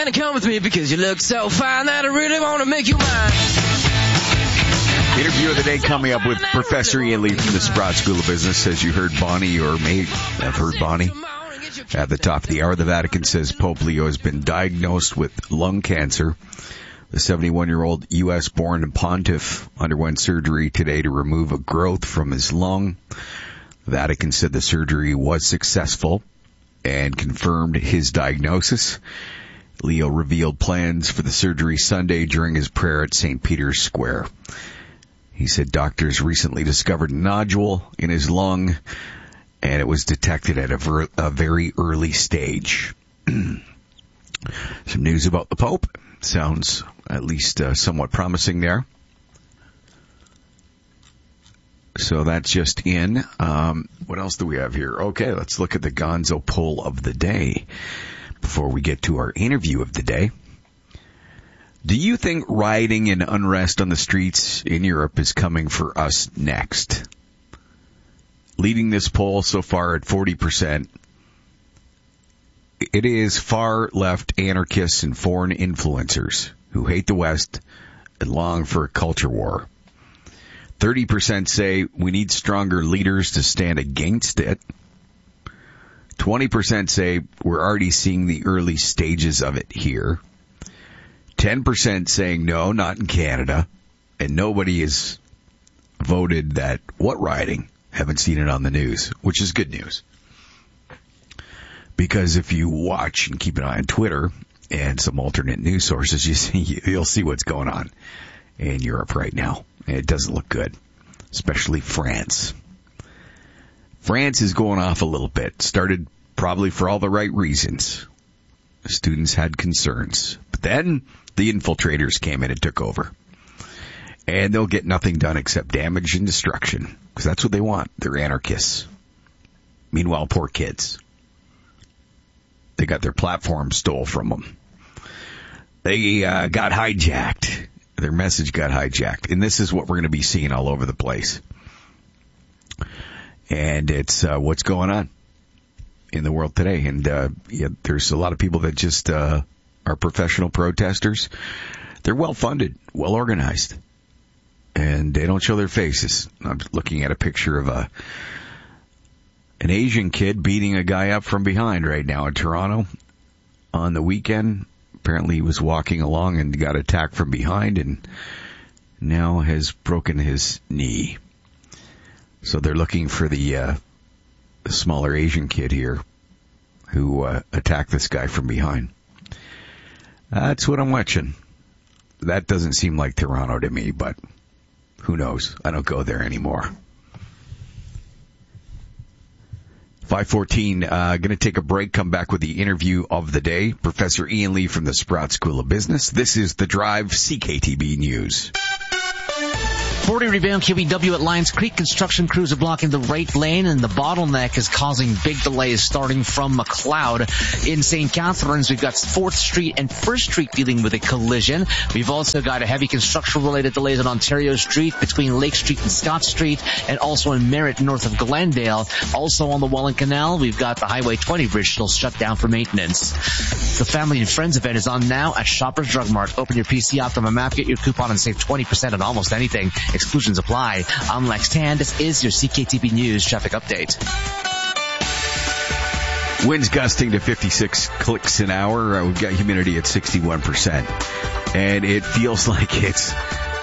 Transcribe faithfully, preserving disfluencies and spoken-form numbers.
trying to come with me because you look so fine that I really want to make you mine. Interview of the day coming up with Professor Ian Lee from the Sprott School of Business. As you heard Bonnie, or may have heard Bonnie, at the top of the hour, the Vatican says Pope Leo has been diagnosed with lung cancer. The seventy-one-year-old U S-born pontiff underwent surgery today to remove a growth from his lung. The Vatican said the surgery was successful and confirmed his diagnosis. Leo revealed plans for the surgery Sunday during his prayer at Saint Peter's Square. He said doctors recently discovered a nodule in his lung, and it was detected at a, ver- a very early stage. Some news about the Pope. Sounds at least uh, somewhat promising there. So that's just in. Um, what else do we have here? Okay, let's look at the Gonzo poll of the day before we get to our interview of the day. Do you think rioting and unrest on the streets in Europe is coming for us next? Leading this poll so far at forty percent, it is far-left anarchists and foreign influencers who hate the West and long for a culture war. thirty percent say we need stronger leaders to stand against it. twenty percent say we're already seeing the early stages of it here. ten percent saying no, not in Canada. And nobody has voted that, what rioting? Haven't seen it on the news, which is good news. Because if you watch and keep an eye on Twitter and some alternate news sources, you see, you'll see what's going on in Europe right now. And it doesn't look good, especially France. France is going off a little bit. Started probably for all the right reasons. The students had concerns. But then the infiltrators came in and took over. And they'll get nothing done except damage and destruction. Because that's what they want. They're anarchists. Meanwhile, poor kids. They got their platform stole from them. They uh, got hijacked. Their message got hijacked. And this is what we're going to be seeing all over the place. And it's uh, what's going on in the world today. And uh, yeah, there's a lot of people that just uh, are professional protesters. They're well-funded, well-organized. And they don't show their faces. I'm looking at a picture of a an Asian kid beating a guy up from behind right now in Toronto on the weekend. Apparently he was walking along and got attacked from behind and now has broken his knee. So they're looking for the, uh, the smaller Asian kid here who uh, attacked this guy from behind. That's what I'm watching. That doesn't seem like Toronto to me, but who knows? I don't go there anymore. five fourteen, uh, going to take a break, come back with the interview of the day. Professor Ian Lee from the Sprott School of Business. This is The Drive, C K T B News. forty rebound Q B W at Lions Creek. Construction crews are blocking the right lane, and the bottleneck is causing big delays starting from McLeod. In Saint Catharines, we've got fourth Street and first Street dealing with a collision. We've also got a heavy construction-related delays on Ontario Street between Lake Street and Scott Street, and also in Merritt north of Glendale. Also on the Welland Canal, we've got the Highway twenty bridge still shut down for maintenance. The Family and Friends event is on now at Shoppers Drug Mart. Open your P C Optimum app, get your coupon, and save twenty percent on almost anything. Exclusions apply. I'm Lex Tan. This is your C K T B News traffic update. Winds gusting to fifty-six clicks an hour. Uh, we've got humidity at sixty-one percent. And it feels like it's